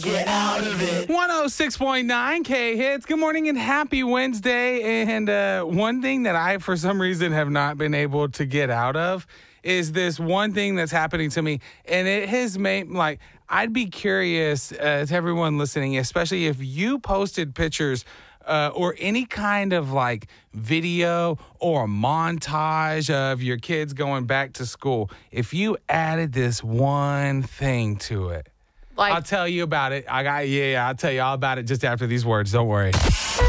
get out of it. 106.9 K Hits. Good morning and happy Wednesday. And one thing that I, for some reason, have not been able to get out of is this one thing that's happening to me. And it has made, like, I'd be curious to everyone listening, especially if you posted pictures or any kind of like video or a montage of your kids going back to school. If you added this one thing to it, Like, I'll tell you about it. I'll tell you all about it just after these words. Don't worry.